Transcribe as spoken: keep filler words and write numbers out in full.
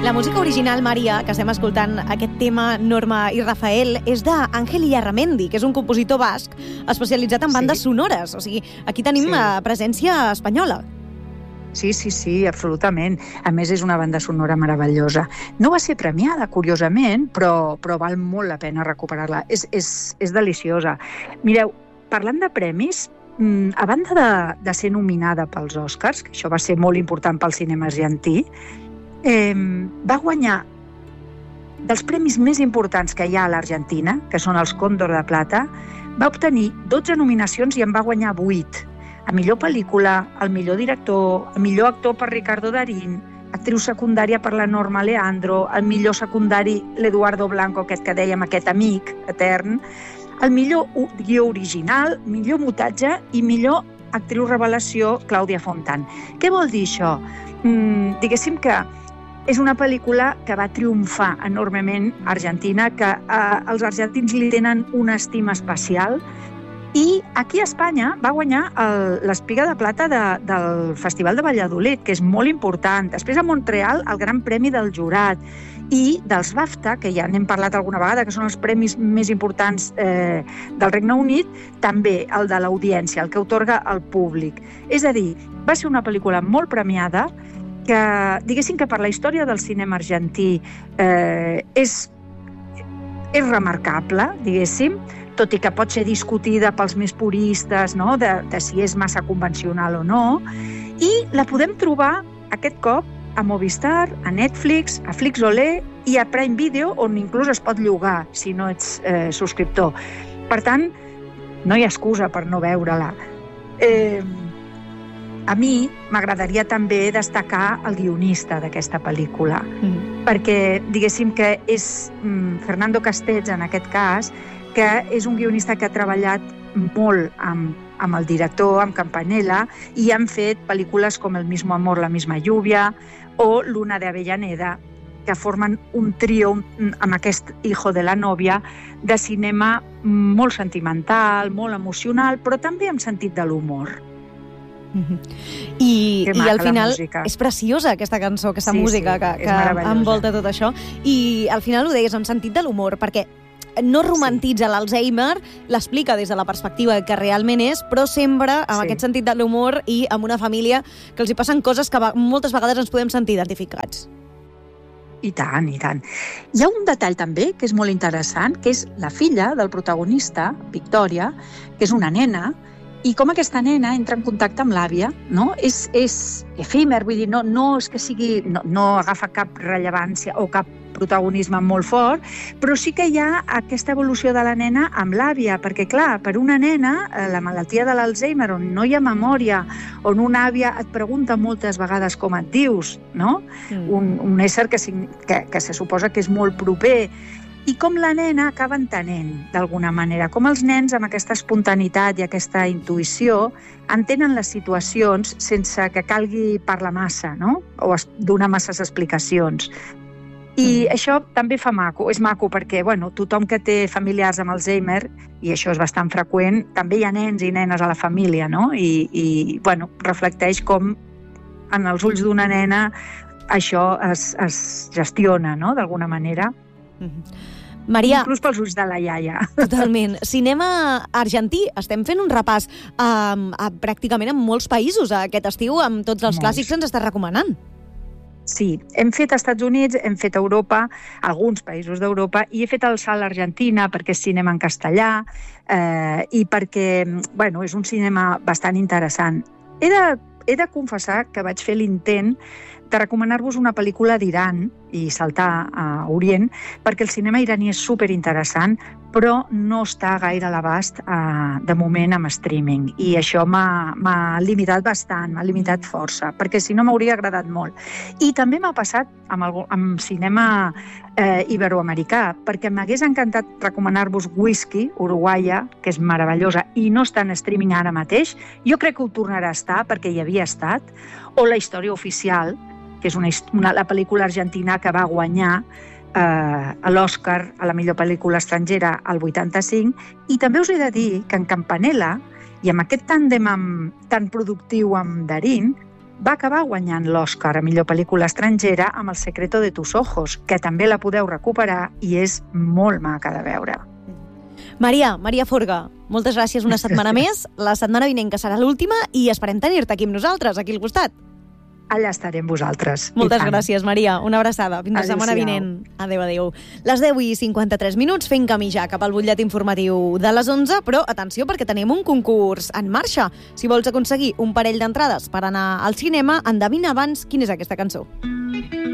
La música original, Maria, que estem escoltant aquest tema, Norma i Rafael, és d'Àngel Illarramendi, que és un compositor basc especialitzat en bandes sí. sonores. O sigui, aquí tenim sí. presència espanyola. Sí, sí, sí, absolutament. A més, és una banda sonora meravellosa. No va ser premiada, curiosament, però, però val molt la pena recuperar-la. És, és, és deliciosa. Mireu, parlant de premis, a banda de, de ser nominada pels Oscars, que això va ser molt important pel cinema argentí, eh, va guanyar dels premis més importants que hi ha a l'Argentina, que són els Còndor de Plata, va obtenir dotze nominacions i en va guanyar vuit. A millor pel·lícula, el millor director, el millor actor per Ricardo Darín, actriu secundària per la Norma Leandro, el millor secundari l'Eduardo Blanco, aquest que dèiem, aquest amic etern, el millor guió original, millor muntatge i millor actriu revelació, Clàudia Fontan. Què vol dir això? Mm, diguéssim que és una pel·lícula que va triomfar enormement a Argentina, que eh, els argentins li tenen una estima especial. I aquí a Espanya va guanyar l'Espiga de Plata de, del Festival de Valladolid, que és molt important. Després a Montreal, el Gran Premi del Jurat. I dels BAFTA, que ja n'hem parlat alguna vegada, que són els premis més importants eh, del Regne Unit, també el de l'audiència, el que atorga al públic. És a dir, va ser una pel·lícula molt premiada, que diguéssim que per la història del cinema argentí eh, és, és remarcable, diguéssim, tot i que pot ser discutida pels més puristes, no? de, de si és massa convencional o no, i la podem trobar aquest cop a Movistar, a Netflix, a Flixolé i a Prime Video, on inclús es pot llogar si no ets eh, subscriptor. Per tant, no hi ha excusa per no veure-la. Eh, a mi m'agradaria també destacar el guionista d'aquesta pel·lícula, mm. perquè diguéssim que és mm, Fernando Castells, en aquest cas, que és un guionista que ha treballat molt amb, amb el director, amb Campanella, i han fet pel·lícules com El mismo amor, la misma lluvia, o Luna de Avellaneda, que formen un trio amb aquest Hijo de la novia de cinema molt sentimental, molt emocional, però també amb sentit de l'humor. Mm-hmm. I, i al final és preciosa aquesta cançó, aquesta sí, música sí, que, que envolta tot això, i al final ho deies amb sentit de l'humor, perquè no romantitza sí. l'Alzheimer, l'explica des de la perspectiva que realment és, però sembra amb sí. aquest sentit de l'humor i amb una família que els hi passen coses que moltes vegades ens podem sentir identificats. I tant, i tant. Hi ha un detall també que és molt interessant, que és la filla del protagonista, Victòria, que és una nena, i com aquesta nena entra en contacte amb l'àvia, no? És, és efímer, vull dir, no, no és que sigui, no, no agafa cap rellevància o cap protagonisme molt fort, però sí que hi ha aquesta evolució de la nena amb l'àvia, perquè clar, per una nena, la malaltia de l'Alzheimer, on no hi ha memòria, on una àvia et pregunta moltes vegades com et dius, no? Mm. Un, un ésser que, que, que se suposa que és molt proper, i com la nena acaba entenent, d'alguna manera, com els nens amb aquesta espontaneïtat i aquesta intuïció entenen les situacions sense que calgui parlar massa, no? O donar masses explicacions. I això també fa maco, és maco perquè bueno, tothom que té familiars amb Alzheimer, i això és bastant freqüent, també hi ha nens i nenes a la família, no? I, i bueno, reflecteix com en els ulls d'una nena això es, es gestiona, no? D'alguna manera. Mm-hmm. Maria... Inclús pels ulls de la iaia. Totalment. Cinema argentí. Estem fent un repàs um, a, pràcticament en molts països aquest estiu, amb tots els molts. Clàssics que ens estàs recomanant. Sí, hem fet als Estats Units, hem fet a Europa, alguns països d'Europa, i he fet el salt a Argentina perquè és cinema en castellà eh, i perquè bueno, és un cinema bastant interessant. He de, he de confessar que vaig fer l'intent de recomanar-vos una pel·lícula d'Iran i saltar a Orient, perquè el cinema iraní és superinteressant, però no està gaire a l'abast eh, de moment amb streaming. I això m'ha limitat bastant, m'ha limitat força, perquè si no m'hauria agradat molt. I també m'ha passat amb, el, amb cinema eh, iberoamericà, perquè m'hagués encantat recomanar-vos Whisky, uruguaia, que és meravellosa, i no està en streaming ara mateix. Jo crec que ho tornarà a estar, perquè hi havia estat, o La història oficial, que és una, una, la pel·lícula argentina que va guanyar eh, l'Oscar a la millor pel·lícula estrangera al vuitanta-cinc, i també us he de dir que en Campanella, i amb aquest tàndem amb, tan productiu amb Darín, va acabar guanyant l'Oscar a millor pel·lícula estrangera amb El secreto de tus ojos, que també la podeu recuperar i és molt maca de veure. Maria, Maria Forga, moltes gràcies una setmana més. La setmana vinent que serà l'última i esperem tenir-te aquí amb nosaltres, aquí al costat. Allà estarem vosaltres. Moltes gràcies, Maria. Una abraçada. Fins la setmana vinent. Adéu, adéu. Les deu i cinquanta-tres minuts, fent camí ja cap al butllet informatiu de les onze, però atenció perquè tenim un concurs en marxa. Si vols aconseguir un parell d'entrades per anar al cinema, endevina abans quina és aquesta cançó.